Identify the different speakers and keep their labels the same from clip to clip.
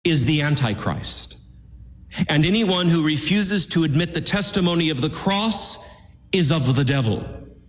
Speaker 1: is the Antichrist. And anyone who refuses to admit the testimony of the cross is of the devil.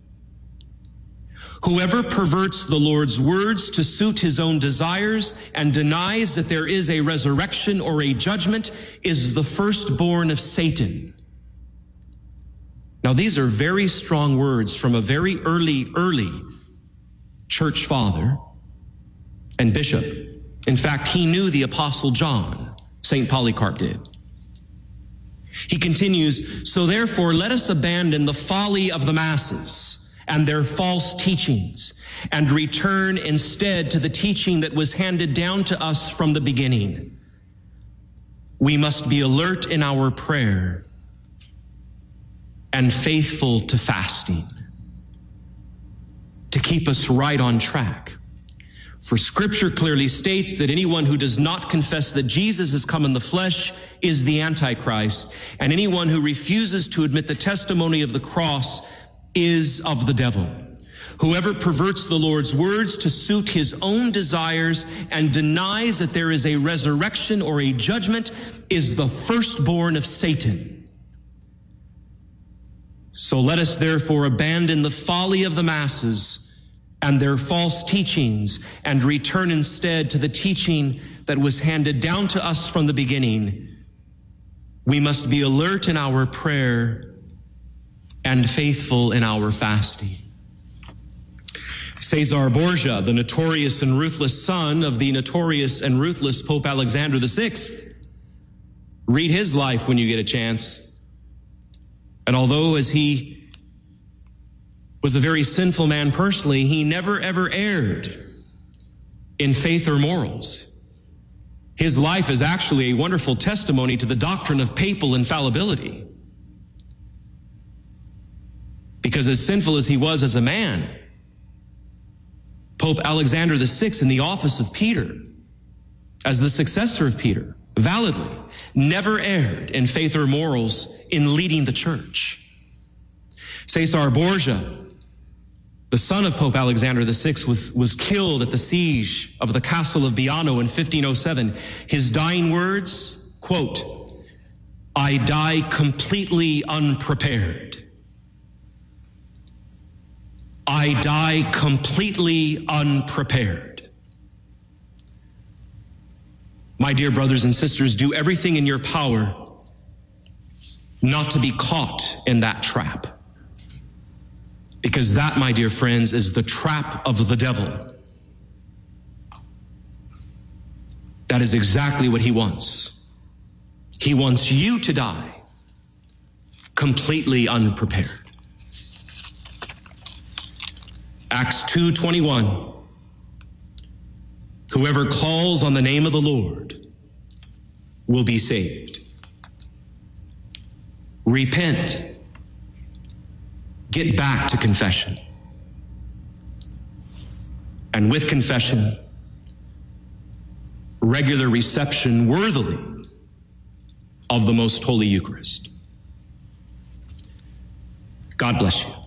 Speaker 1: Whoever perverts the Lord's words to suit his own desires and denies that there is a resurrection or a judgment is the firstborn of Satan. Now, these are very strong words from a very early church father and bishop. In fact, he knew the Apostle John, St. Polycarp did. He continues, so therefore let us abandon the folly of the masses and their false teachings, and return instead to the teaching that was handed down to us from the beginning. We must be alert in our prayer and faithful to fasting to keep us right on track. For Scripture clearly states that anyone who does not confess that Jesus has come in the flesh is the Antichrist, and anyone who refuses to admit the testimony of the cross is of the devil. Whoever perverts the Lord's words to suit his own desires and denies that there is a resurrection or a judgment is the firstborn of Satan. So let us therefore abandon the folly of the masses and their false teachings and return instead to the teaching that was handed down to us from the beginning. We must be alert in our prayer and faithful in our fasting. Caesar Borgia, the notorious and ruthless son of the notorious and ruthless Pope Alexander VI. Read his life when you get a chance. And although as he was a very sinful man personally, he never ever erred in faith or morals. His life is actually a wonderful testimony to the doctrine of papal infallibility. Because as sinful as he was as a man, Pope Alexander VI, in the office of Peter, as the successor of Peter, validly never erred in faith or morals in leading the church. Caesar Borgia, the son of Pope Alexander VI, was killed at the siege of the castle of Biano in 1507. His dying words, quote, "I die completely unprepared. I die completely unprepared." My dear brothers and sisters, do everything in your power not to be caught in that trap. Because that, my dear friends, is the trap of the devil. That is exactly what he wants. He wants you to die completely unprepared. Acts 2:21. Whoever calls on the name of the Lord will be saved. Repent. Get back to confession. And with confession, regular reception worthily of the most holy Eucharist. God bless you.